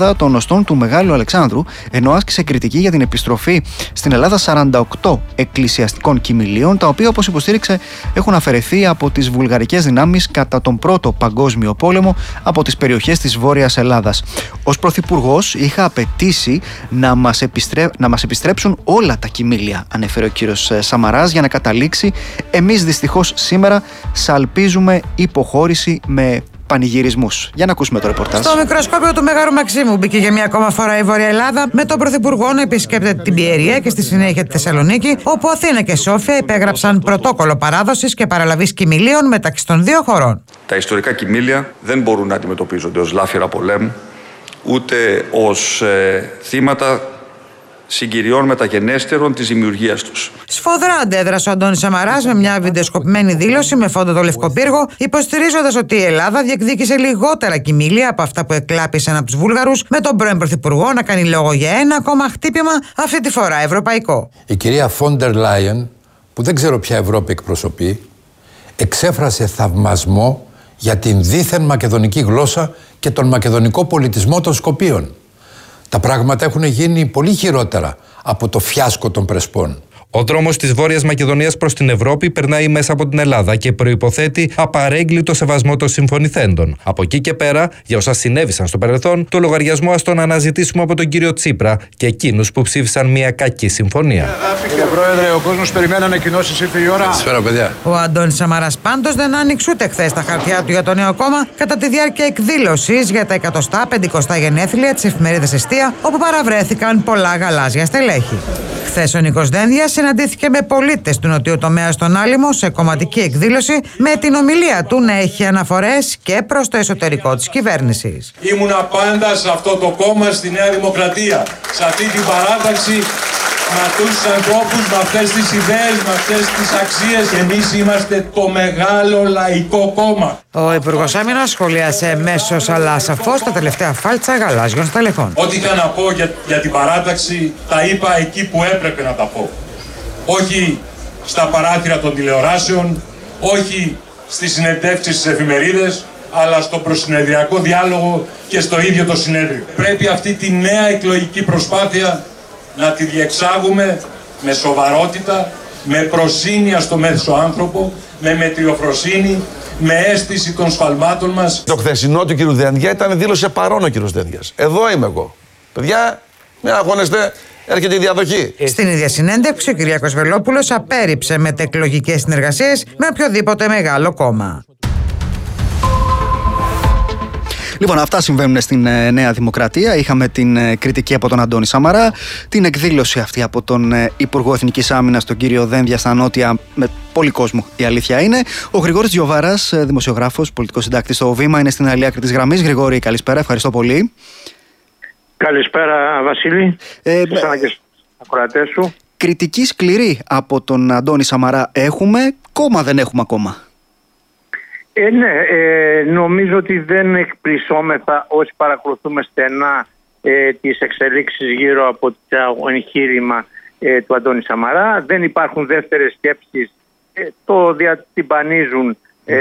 των οστών του Μεγάλου Αλεξάνδρου, ενώ άσκησε κριτική για την επιστροφή στην Ελλάδα 48 εκκλησιαστικών κοιμηλίων, τα οποία, όπως υποστήριξε, έχουν αφαιρεθεί από τις βουλγαρικές δυνάμεις κατά τον Πρώτο Παγκόσμιο Πόλεμο από τις περιοχές της Βόρειας Ελλάδας. Ως Πρωθυπουργός είχα απαιτήσει να μας επιστρέψουν όλα τα κοιμήλια, ανέφερε ο κύριος Σαμαράς, για να καταλήξει. Εμείς δυστυχώς σήμερα σαλπίζουμε υποχώρηση με πανηγυρισμούς. Για να ακούσουμε το ρεπορτάζ. Στο μικροσκόπιο του Μεγάρου Μαξίμου μπήκε για μια ακόμα φορά η Βόρεια Ελλάδα, με τον Πρωθυπουργό να επισκέπτεται την Πιερία και στη συνέχεια τη Θεσσαλονίκη, όπου Αθήνα και Σόφια υπέγραψαν πρωτόκολλο παράδοσης και παραλαβής κοιμηλίων μεταξύ των δύο χωρών. Τα ιστορικά κοιμήλια δεν μπορούν να αντιμετωπίζονται ως λάφυρα πολέμου, ούτε ως θύματα συγκυριών μεταγενέστερων της δημιουργίας τους. Σφοδρά αντέδρασε ο Αντώνης Σαμαράς με μια βιντεοσκοπημένη δήλωση με φόντο το Λευκό Πύργο, υποστηρίζοντας ότι η Ελλάδα διεκδίκησε λιγότερα κοιμήλια από αυτά που εκλάπησαν από τους Βούλγαρους, με τον πρώην Πρωθυπουργό να κάνει λόγο για ένα ακόμα χτύπημα, αυτή τη φορά ευρωπαϊκό. Η κυρία Φόντερ Λάιεν, που δεν ξέρω ποια Ευρώπη εκπροσωπεί, εξέφρασε θαυμασμό για την δίθεν μακεδονική γλώσσα και τον μακεδονικό πολιτισμό των Σκοπίων. Τα πράγματα έχουν γίνει πολύ χειρότερα από το φιάσκο των Πρεσπών. Ο δρόμος της Βόρειας Μακεδονίας προς την Ευρώπη περνάει μέσα από την Ελλάδα και προϋποθέτει απαρέγκλητο σεβασμό των συμφωνηθέντων. Από εκεί και πέρα, για όσα συνέβησαν στο παρελθόν, το λογαριασμό ας τον αναζητήσουμε από τον κύριο Τσίπρα και εκείνους που ψήφισαν μια κακή συμφωνία. Κύριε Πρόεδρε, ο κόσμος περιμένει ανακοινώσεις, ήρθε η ώρα. Καλησπέρα, παιδιά. Ο Αντώνης Σαμαράς πάντως δεν άνοιξε ούτε χθες τα χαρτιά του για το νέο κόμμα κατά τη διάρκεια εκδήλωσης για τα 150 γενέθλια της εφημερίδας Εστία, όπου παραβρέθηκαν πολλά γαλάζια στελέχη. Χθες ο Νίκος Δένδιας συναντήθηκε με πολίτες του νοτιού τομέα στον Άλυμο σε κομματική εκδήλωση, με την ομιλία του να έχει αναφορές και προς το εσωτερικό της κυβέρνησης. Ήμουνα πάντα σε αυτό το κόμμα, στη Νέα Δημοκρατία, σε αυτή την παράταξη, με αυτούς τους ανθρώπους, με αυτές τις ιδέες, με αυτές τις αξίες. Και εμείς είμαστε το μεγάλο λαϊκό κόμμα. Ο Υπουργός Άμυνας σχολίασε εμέσως αλλά σαφώς τα τελευταία φάλτσα γαλάζιων στελεχών. Ό,τι είχα να πω για την παράταξη, τα είπα εκεί που έπρεπε να τα πω. Όχι στα παράθυρα των τηλεοράσεων, όχι στις συνεντεύξεις στις εφημερίδες, αλλά στο προσυνεδριακό διάλογο και στο ίδιο το συνέδριο. Πρέπει αυτή τη νέα εκλογική προσπάθεια να τη διεξάγουμε με σοβαρότητα, με προσήνεια στο μέσο άνθρωπο, με μετριοφροσύνη, με αίσθηση των σφαλμάτων μας. Το χθεσινό του κ. Δένδια ήταν δήλωσε παρόν ο κ. Δένδιας. Εδώ είμαι εγώ. Παιδιά, μην αγώνεστε, έρχεται η διαδοχή. Στην ίδια συνέντευξη, ο Κυριάκος Βελόπουλος απέρριψε μετεκλογικές συνεργασίες με οποιοδήποτε μεγάλο κόμμα. Λοιπόν, αυτά συμβαίνουν στην Νέα Δημοκρατία. Είχαμε την κριτική από τον Αντώνη Σαμαρά, την εκδήλωση αυτή από τον Υπουργό Εθνικής Άμυνας, τον κύριο Δένδια, στα νότια, με πολύ κόσμο, η αλήθεια είναι. Ο Γρηγόρης Τζιοβάρας, δημοσιογράφος, πολιτικός συντάκτης στο Βήμα, είναι στην άλλη άκρη της γραμμής. Γρηγόρη, καλησπέρα, ευχαριστώ πολύ. Καλησπέρα, Βασίλη. Εσένα και στους ακροατές σου. Κριτική σκληρή από τον Αντώνη Σαμαρά έχουμε, κόμμα δεν έχουμε ακόμα. Ναι, νομίζω ότι δεν εκπλησόμεθα όσοι παρακολουθούμε στενά τις εξελίξεις γύρω από το εγχείρημα του Αντώνη Σαμαρά. Δεν υπάρχουν δεύτερες σκέψεις, το διατυμπανίζουν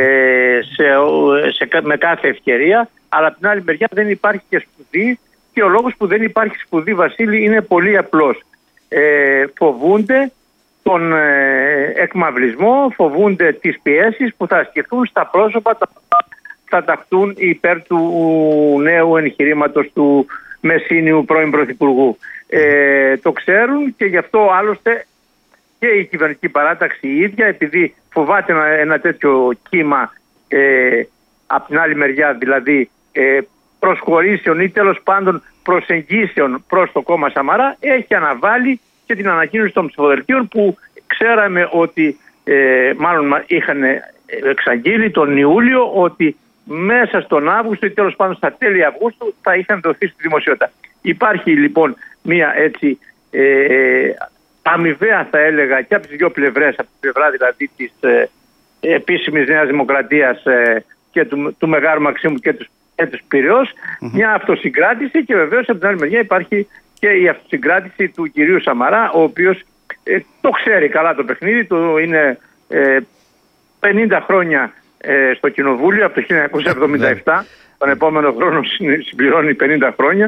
με κάθε ευκαιρία, αλλά από την άλλη μεριά δεν υπάρχει και σπουδή, και ο λόγος που δεν υπάρχει σπουδή, Βασίλη, είναι πολύ απλός. Φοβούνται τον εκμαυλισμό, φοβούνται τις πιέσεις που θα ασκηθούν στα πρόσωπα που θα ταχθούν υπέρ του νέου εγχειρήματος του Μεσίνιου πρώην Πρωθυπουργού. Το ξέρουν, και γι' αυτό άλλωστε και η κυβερνητική παράταξη η ίδια, επειδή φοβάται ένα τέτοιο κύμα από την άλλη μεριά, δηλαδή προσχωρήσεων ή τέλος πάντων προσεγγίσεων προς το κόμμα Σαμαρά, έχει αναβάλει και την ανακοίνωση των ψηφοδελτίων, που ξέραμε ότι μάλλον είχαν εξαγγείλει τον Ιούλιο ότι μέσα στον Αύγουστο ή τέλος πάντων στα τέλη Αυγούστου θα είχαν δοθεί στη δημοσιότητα. Υπάρχει λοιπόν μια έτσι αμοιβαία, θα έλεγα, και από τις δύο πλευρές, από την πλευρά δηλαδή της επίσημης Νέας Δημοκρατίας και του Μεγάρου Μαξίμου και τους Πειραιώς, μια αυτοσυγκράτηση, και βεβαίως από την άλλη μεριά υπάρχει και η αυτοσυγκράτηση του κυρίου Σαμαρά, ο οποίος το ξέρει καλά το παιχνίδι του, είναι 50 χρόνια στο Κοινοβούλιο, από το 1977, τον επόμενο χρόνο συμπληρώνει 50 χρόνια,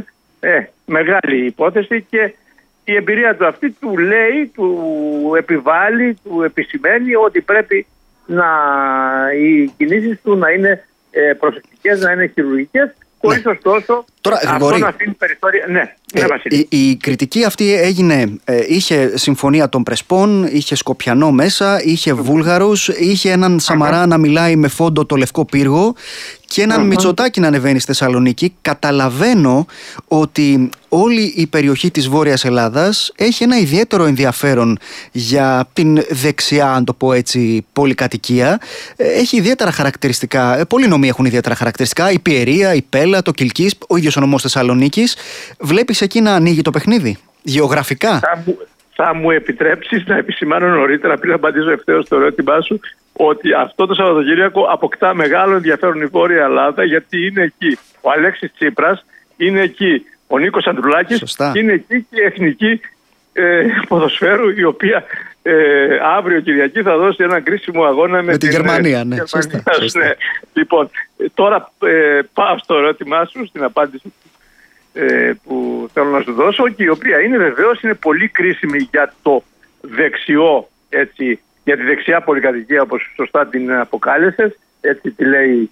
μεγάλη υπόθεση και η εμπειρία του αυτή του λέει, του επιβάλλει, του επισημαίνει ότι πρέπει οι κινήσεις του να είναι προσεκτικές, να είναι χειρουργικές, χωρίς ωστόσο αυτό να αφήνει περιθώρια. Ναι, Βασίλη. Η κριτική αυτή είχε συμφωνία των Πρεσπών, είχε Σκοπιανό μέσα, είχε Βούλγαρους, είχε έναν Σαμαρά να μιλάει με φόντο το Λευκό Πύργο και έναν Μητσοτάκη να ανεβαίνει στη Θεσσαλονίκη. Καταλαβαίνω ότι όλη η περιοχή της Βόρειας Ελλάδας έχει ένα ιδιαίτερο ενδιαφέρον για την δεξιά, αν το πω έτσι, πολυκατοικία. Έχει ιδιαίτερα χαρακτηριστικά, πολλοί νομοί έχουν ιδιαίτερα χαρακτηριστικά, η Πιερία, η Πέλα, το Κιλκής, ο ίδιος ο νομός Θεσσαλονίκης. Βλέπεις εκεί να ανοίγει το παιχνίδι, γεωγραφικά? Θα μου επιτρέψεις να επισημάνω νωρίτερα, πριν απαντήσω ευθέως στο ερώτημά σου, ότι αυτό το Σαββατοκύριακο αποκτά μεγάλο ενδιαφέρον η Βόρεια Ελλάδα, γιατί είναι εκεί ο Αλέξης Τσίπρας, είναι εκεί ο Νίκος Ανδρουλάκης, είναι εκεί και η Εθνική Ποδοσφαίρου, η οποία αύριο Κυριακή θα δώσει ένα κρίσιμο αγώνα με τη Γερμανία. Ναι. Σωστά. Λοιπόν, τώρα πάω στο ερώτημά σου, στην απάντηση που θέλω να σου δώσω, και η οποία είναι βεβαίως πολύ κρίσιμη για το δεξιό, έτσι, για τη δεξιά πολυκατοικία, όπως σωστά την αποκάλεσες, έτσι τη λέει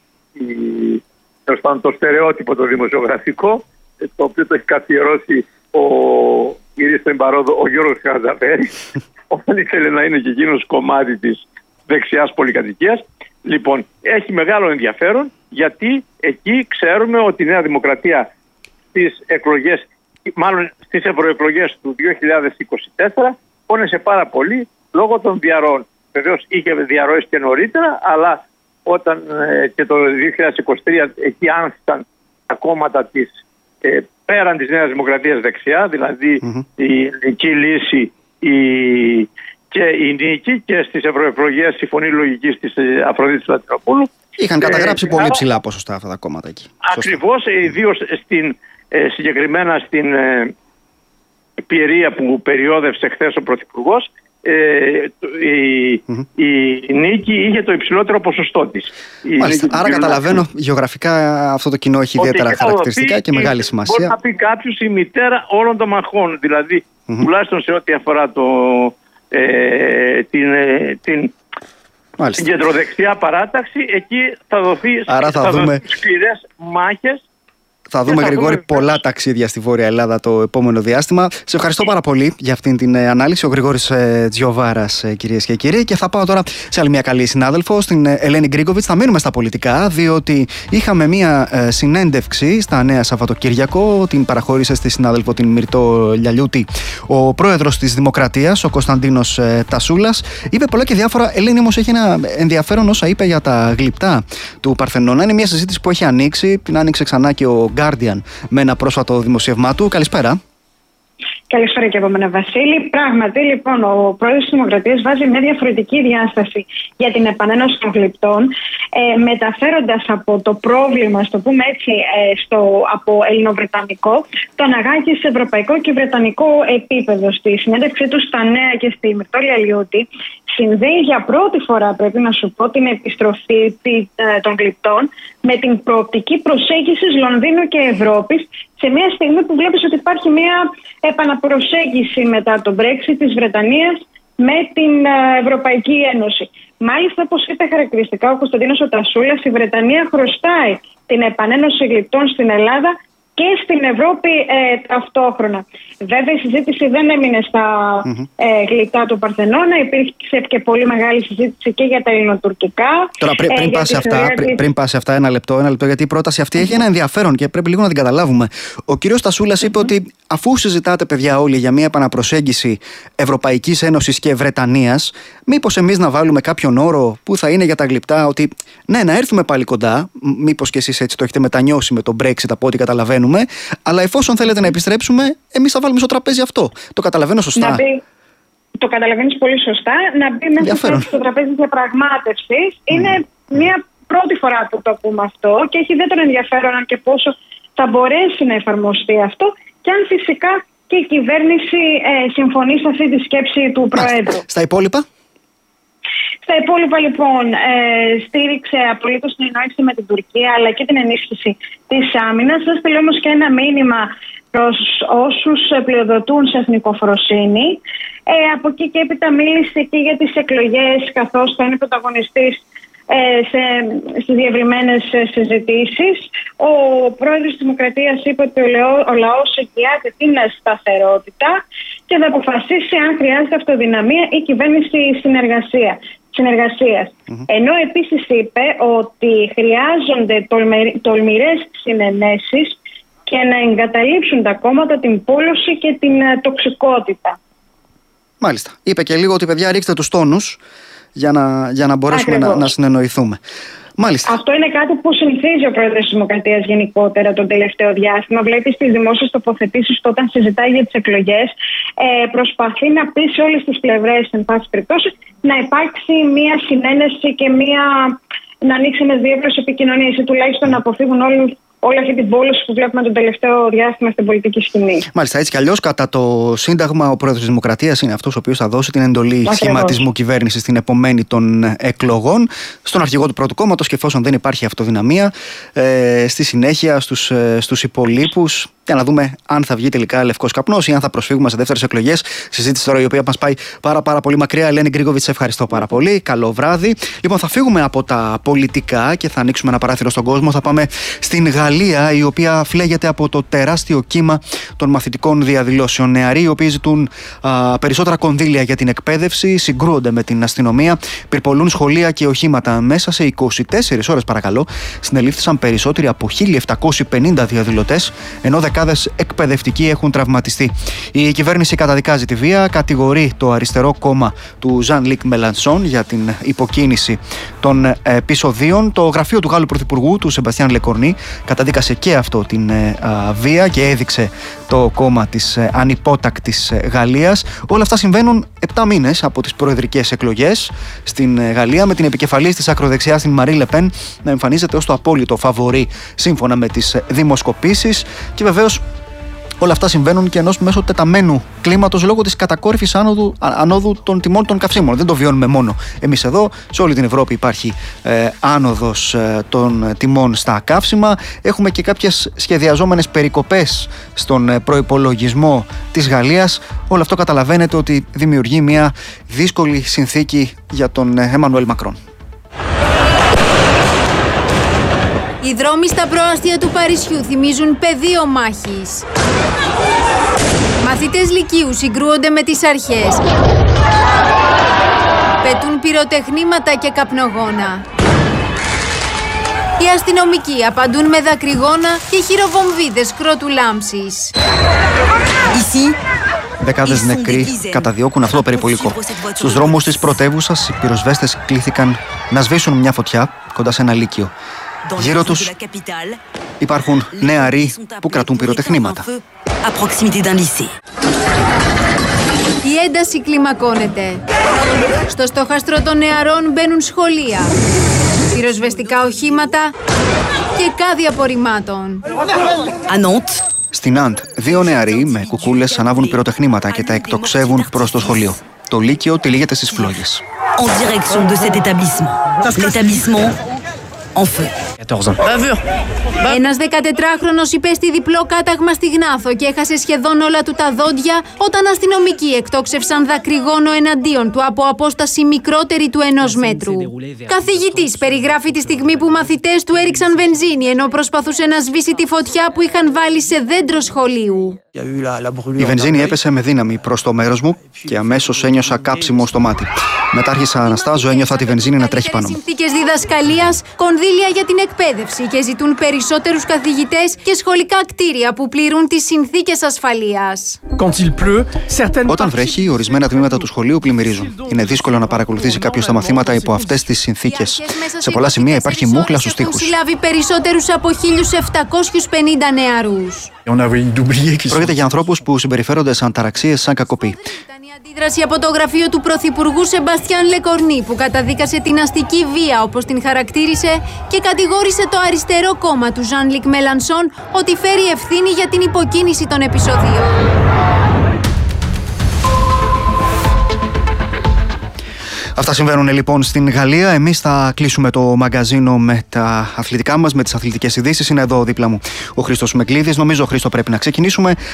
το στερεότυπο το δημοσιογραφικό, το οποίο το έχει καθιερώσει ο κύριος στην παρόδο, ο Γιώργος Χαρδαφέρης, όταν ήθελε να είναι και εκείνος κομμάτι της δεξιάς πολυκατοικίας. Λοιπόν, έχει μεγάλο ενδιαφέρον, γιατί εκεί ξέρουμε ότι η Νέα Δημοκρατία στις εκλογές, μάλλον στις ευρωεκλογές του 2024, πόνεσε πάρα πολύ λόγω των διαρροών. Βεβαίως είχε διαρροές και νωρίτερα, αλλά όταν και το 2023 εκεί άνθησαν τα κόμματα της πέραν της Νέας Δημοκρατίας δεξιά, δηλαδή η Ελληνική Λύση και η Νίκη, και στις ευρωεκλογές η Φωνή Λογικής της Αφροδίτης Λατινοπούλου. Είχαν καταγράψει πολύ ψηλά ποσοστά αυτά τα κόμματα εκεί. Ακριβώς, ιδίως συγκεκριμένα στην Πιερία που περιόδευσε χθες ο Πρωθυπουργός, η Νίκη είχε το υψηλότερο ποσοστό της. Άρα καταλαβαίνω γεωγραφικά αυτό το κοινό έχει ιδιαίτερα χαρακτηριστικά και μεγάλη σημασία. Μπορεί να πει κάποιος η μητέρα όλων των μαχών, δηλαδή τουλάχιστον σε ό,τι αφορά την κεντροδεξιά παράταξη, εκεί θα δοθεί σκληρές μάχες. Θα δούμε, Γρηγόρη, πολλά ταξίδια στη Βόρεια Ελλάδα το επόμενο διάστημα. Σε ευχαριστώ πάρα πολύ για αυτήν την ανάλυση. Ο Γρηγόρης Τζιοβάρας, κυρίες και κύριοι. Και θα πάω τώρα σε άλλη μια καλή συνάδελφο, στην Ελένη Γκρίγκοβιτς. Θα μείνουμε στα πολιτικά, διότι είχαμε μια συνέντευξη στα Νέα Σαββατοκύριακο. Την παραχώρησε στη συνάδελφο την Μυρτώ Λιαλιούτη ο πρόεδρος της Δημοκρατίας, ο Κωνσταντίνος Τασούλας. Είπε πολλά και διάφορα. Ελένη, όμως, έχει ένα ενδιαφέρον όσα είπε για τα γλυπτά του Παρθενώνα. Είναι μια συζήτηση που έχει ανοίξει. Την άνοιξε ξανά και ο Guardian με ένα πρόσφατο δημοσίευμά του. Καλησπέρα. Καλησπέρα και από μένα, Βασίλη. Πράγματι, λοιπόν, ο πρόεδρος της Δημοκρατίας βάζει μια διαφορετική διάσταση για την επανένωση των γλυπτών, μεταφέροντας από το πρόβλημα, στο πούμε έτσι, από ελληνοβρετανικό, το αναγάγει σε ευρωπαϊκό και βρετανικό επίπεδο. Στη συνέντευξή του στα Νέα και στη Μυρτώ Λιαλιούτη, συνδέει για πρώτη φορά, πρέπει να σου πω, την επιστροφή των γλυπτών με την προοπτική προσέγγιση Λονδίνου και Ευρώπης, σε μια στιγμή που βλέπεις ότι υπάρχει μια επαναπροσέγγιση μετά το Brexit της Βρετανίας με την Ευρωπαϊκή Ένωση. Μάλιστα, όπως είπε χαρακτηριστικά ο Κωνσταντίνος Τασούλας, η Βρετανία χρωστάει την επανένωση γλυπτών στην Ελλάδα και στην Ευρώπη ταυτόχρονα. Βέβαια, η συζήτηση δεν έμεινε στα γλυπτά του Παρθενώνα. Υπήρχε και πολύ μεγάλη συζήτηση και για τα ελληνοτουρκικά. Τώρα, πριν πας σε αυτά, ένα λεπτό, γιατί η πρόταση αυτή έχει ένα ενδιαφέρον και πρέπει λίγο να την καταλάβουμε. Ο κύριος Τασούλας είπε ότι αφού συζητάτε, παιδιά, όλοι για μια επαναπροσέγγιση Ευρωπαϊκής Ένωσης και Βρετανίας, μήπως εμείς να βάλουμε κάποιον όρο που θα είναι για τα γλυπτά, ότι ναι, να έρθουμε πάλι κοντά. Μήπως και εσείς έτσι το έχετε μετανιώσει με το Brexit, από ό,τι καταλαβαίνουμε. Αλλά εφόσον θέλετε να επιστρέψουμε, εμείς θα βάλουμε στο τραπέζι αυτό. Το καταλαβαίνω σωστά? Το καταλαβαίνεις πολύ σωστά. Να μπει μέσα στο τραπέζι διαπραγμάτευσης. Είναι μια πρώτη φορά που το ακούμε αυτό και έχει ιδιαίτερο ενδιαφέρον αν και πόσο θα μπορέσει να εφαρμοστεί αυτό, και αν φυσικά και η κυβέρνηση συμφωνεί σε αυτή τη σκέψη του Προέδρου. Στα υπόλοιπα? Στα υπόλοιπα, λοιπόν, στήριξε απολύτως την ενόηση με την Τουρκία αλλά και την ενίσχυση της άμυνας. Θα στείλει όμως και ένα μήνυμα προς όσους πλειοδοτούν σε εθνικοφροσύνη. Από εκεί και έπειτα μίλησε και για τις εκλογές, καθώς θα είναι πρωταγωνιστής στις διευρυμένες συζητήσεις. Ο πρόεδρος της Δημοκρατίας είπε ότι ο λαός εγγυάται την σταθερότητα και θα αποφασίσει αν χρειάζεται αυτοδυναμία ή κυβέρνηση συνεργασίας. Ενώ επίσης είπε ότι χρειάζονται τολμηρές συνενέσεις και να εγκαταλείψουν τα κόμματα την πόλωση και την τοξικότητα. Μάλιστα. Είπε και λίγο ότι, παιδιά, ρίξτε τους τόνους για να μπορέσουμε να συνεννοηθούμε. Μάλιστα. Αυτό είναι κάτι που συνηθίζει ο πρόεδρος της Δημοκρατίας γενικότερα τον τελευταίο διάστημα. Βλέπει στις δημόσιες τοποθετήσεις όταν συζητάει για τις εκλογές, προσπαθεί να πει σε όλες τις πλευρές, εν πάση περιπτώσει, να υπάρξει μία συνένεση και να ανοίξει ένας διεύθυνος επικοινωνίας ή τουλάχιστον να αποφύγουν όλη αυτή την πόλωση που βλέπουμε τον τελευταίο διάστημα στην πολιτική σκηνή. Μάλιστα, έτσι κι αλλιώς, κατά το Σύνταγμα, ο πρόεδρος της Δημοκρατίας είναι αυτός ο οποίος θα δώσει την εντολή σχηματισμού κυβέρνησης στην επομένη των εκλογών, στον αρχηγό του πρώτου κόμματος, και εφόσον δεν υπάρχει αυτοδυναμία, στη συνέχεια στους υπολείπους, για να δούμε αν θα βγει τελικά λευκός καπνός ή αν θα προσφύγουμε σε δεύτερες εκλογές. Συζήτηση τώρα η οποία μας πάει πάρα πολύ μακριά. Ελένη Γκρίγοβιτς, σε ευχαριστώ πάρα πολύ. Καλό βράδυ. Λοιπόν, θα φύγουμε από τα πολιτικά και θα ανοίξουμε ένα παράθυρο στον κόσμο. Θα πάμε στην Γαλλία, η οποία φλέγεται από το τεράστιο κύμα των μαθητικών διαδηλώσεων. Νεαροί οι οποίοι ζητούν περισσότερα κονδύλια για την εκπαίδευση, συγκρούονται με την αστυνομία, πυρπολούν σχολεία και οχήματα. Μέσα σε 24 ώρες, παρακαλώ, συνελήφθησαν περισσότεροι από 1.750 διαδηλωτές, ενώ δεκάδες εκπαιδευτικοί έχουν τραυματιστεί. Η κυβέρνηση καταδικάζει τη βία, κατηγορεί το αριστερό κόμμα του Ζαν-Λουκ Μελανσόν για την υποκίνηση των επεισοδίων. Το γραφείο του Γάλλου Πρωθυπουργού, του Σεμπαστιάν Λεκορνή, καταδίκασε και αυτό την βία και έδειξε το κόμμα της ανυπότακτης Γαλλίας. Όλα αυτά συμβαίνουν 7 μήνες από τις προεδρικές εκλογές στην Γαλλία, με την επικεφαλής της ακροδεξιάς, την Μαρί Λεπέν, να εμφανίζεται ως το απόλυτο φαβορί σύμφωνα με τις δημοσκοπήσεις. Και βεβαίως όλα αυτά συμβαίνουν και ενός μέσω τεταμένου κλίματος λόγω της κατακόρυφης ανόδου των τιμών των καυσίμων. Δεν το βιώνουμε μόνο εμείς εδώ. Σε όλη την Ευρώπη υπάρχει άνοδος των τιμών στα καύσιμα. Έχουμε και κάποιες σχεδιαζόμενες περικοπές στον προϋπολογισμό της Γαλλίας. Όλο αυτό καταλαβαίνετε ότι δημιουργεί μια δύσκολη συνθήκη για τον Εμμανουέλ Μακρόν. Οι δρόμοι στα προάστια του Παρισιού θυμίζουν πεδίο μάχης. Μαθητές λυκείου συγκρούονται με τις αρχές. Πετούν πυροτεχνήματα και καπνογόνα. Οι αστυνομικοί απαντούν με δακρυγόνα και χειροβομβίδες κρότου λάμψης. Δεκάδες νεκροί καταδιώκουν αυτό το περιπολικό. Στους δρόμους της πρωτεύουσας οι πυροσβέστες κλήθηκαν να σβήσουν μια φωτιά κοντά σε ένα λύκειο. Γύρω τους υπάρχουν νεαροί που κρατούν πυροτεχνήματα. Η ένταση κλιμακώνεται. Στο στόχαστρο των νεαρών μπαίνουν σχολεία, πυροσβεστικά οχήματα και κάδοι απορριμμάτων. Στην Ναντ, 2 νεαροί με κουκούλες ανάβουν πυροτεχνήματα και τα εκτοξεύουν προς το σχολείο. Το λύκειο τυλίγεται στις φλόγες. Ένας 14χρονος υπέστη διπλό κάταγμα στη Γνάθο και έχασε σχεδόν όλα του τα δόντια όταν αστυνομικοί εκτόξευσαν δακρυγόνο εναντίον του από απόσταση μικρότερη του 1 μέτρου. Καθηγητής περιγράφει τη στιγμή που μαθητές του έριξαν βενζίνη ενώ προσπαθούσε να σβήσει τη φωτιά που είχαν βάλει σε δέντρο σχολείου. Η βενζίνη έπεσε με δύναμη προς το μέρος μου και αμέσως ένιωσα κάψιμο στο μάτι. Μετά άρχισα να αναστάζω, ένιωθα τη βενζίνη να τρέχει πάνω μου. Συνθήκες διδασκαλίας, κονδύλια για την εκπαίδευση και ζητούν περισσότερους καθηγητές και σχολικά κτίρια που πληρούν τις συνθήκες ασφαλείας. Όταν βρέχει, ορισμένα τμήματα του σχολείου πλημμυρίζουν. Είναι δύσκολο να παρακολουθήσει κάποιος τα μαθήματα υπό αυτές τις συνθήκες. Σε πολλά σημεία υπάρχει μούχλα στους τοίχους. Έχουν συλλάβει περισσότερους από 1.750 νεαρούς. Πρόκειται για ανθρώπους που συμπεριφέρονται σαν ταραξίες, σαν κακοποί. Ήταν η αντίδραση από το γραφείο του Πρωθυπουργού Σεμπαστιάν Λεκορνή, που καταδίκασε την αστική βία όπως την χαρακτήρισε και κατηγόρησε το αριστερό κόμμα του Ζαν-Λουκ Μελανσόν ότι φέρει ευθύνη για την υποκίνηση των επεισοδίων. Αυτά συμβαίνουν λοιπόν στην Γαλλία. Εμείς θα κλείσουμε το μαγκαζίνο με τα αθλητικά μας, με τις αθλητικές ειδήσεις. Είναι εδώ δίπλα μου ο Χρήστος Μεγκλίδης. Νομίζω, Χρήστο, πρέπει να ξεκινήσουμε